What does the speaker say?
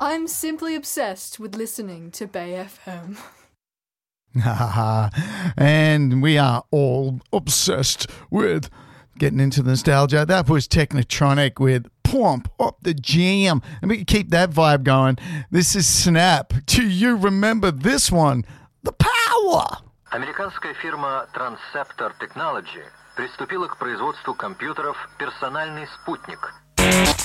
I'm simply obsessed with listening to Bay FM. And we are all obsessed with getting into the nostalgia. That was Technotronic with Pump Up the Jam. And we can keep that vibe going. This is Snap. Do you remember this one? The Power! Американская фирма Transceptor Technology приступила к производству компьютеров «Персональный спутник».